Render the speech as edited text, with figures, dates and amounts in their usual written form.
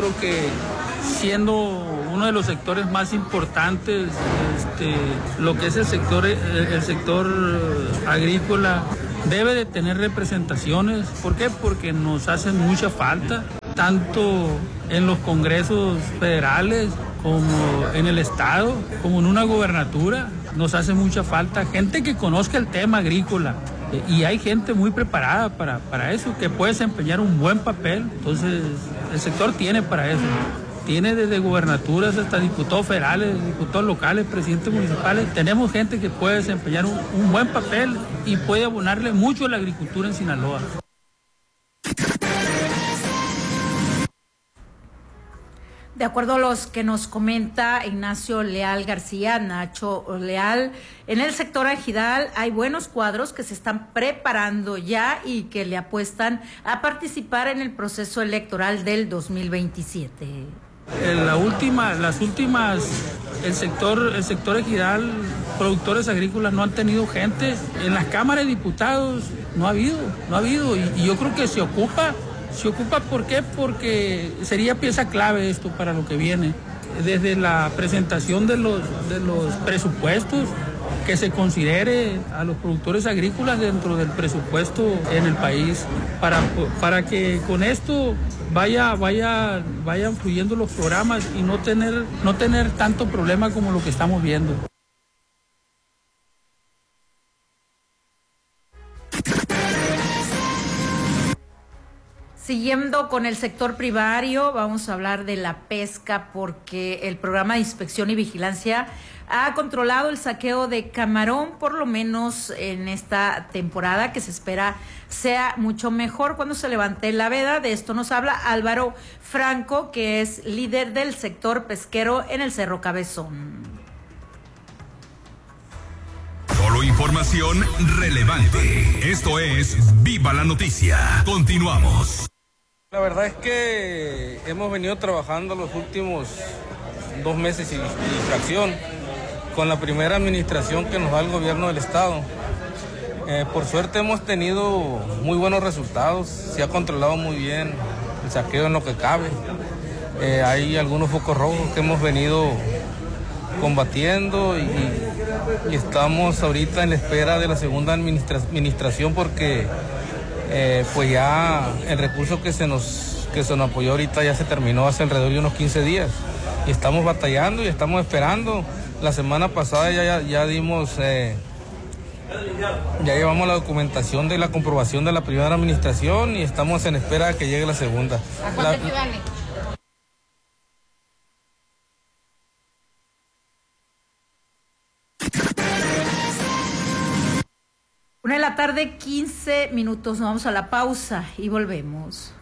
creo que siendo uno de los sectores más importantes, lo que es el sector agrícola, debe de tener representaciones. ¿Por qué? Porque nos hacen mucha falta, tanto en los congresos federales como en el estado, como en una gobernatura. Nos hace mucha falta gente que conozca el tema agrícola. Y hay gente muy preparada para eso, que puede desempeñar un buen papel. Entonces, el sector tiene para eso. Tiene desde gubernaturas hasta diputados federales, diputados locales, presidentes municipales. Tenemos gente que puede desempeñar un buen papel y puede abonarle mucho a la agricultura en Sinaloa. De acuerdo a los que nos comenta Ignacio Leal García, Nacho Leal, en el sector ejidal hay buenos cuadros que se están preparando ya y que le apuestan a participar en el proceso electoral del 2027. El sector ejidal, productores agrícolas no han tenido gente. En las cámaras de diputados no ha habido y yo creo que se ocupa. ¿Por qué? Porque sería pieza clave esto para lo que viene. Desde la presentación de los presupuestos, que se considere a los productores agrícolas dentro del presupuesto en el país, para que con esto vayan fluyendo los programas y no tener tanto problema como lo que estamos viendo. Siguiendo con el sector primario, vamos a hablar de la pesca porque el programa de inspección y vigilancia ha controlado el saqueo de camarón, por lo menos en esta temporada, que se espera sea mucho mejor cuando se levante la veda. De esto nos habla Álvaro Franco, que es líder del sector pesquero en el Cerro Cabezón. Solo información relevante. Esto es Viva la Noticia. Continuamos. La verdad es que hemos venido trabajando los últimos 2 meses y fracción con la primera administración que nos da el gobierno del estado. Por suerte hemos tenido muy buenos resultados, se ha controlado muy bien el saqueo en lo que cabe. Hay algunos focos rojos que hemos venido combatiendo y estamos ahorita en la espera de la segunda administración porque pues ya el recurso que se nos apoyó ahorita ya se terminó hace alrededor de unos 15 días y estamos batallando y estamos esperando. La semana pasada ya dimos, ya llevamos la documentación de la comprobación de la primera administración y estamos en espera de que llegue la segunda. ¿A cuánto equivale? 1:15 p.m, nos vamos a la pausa y volvemos.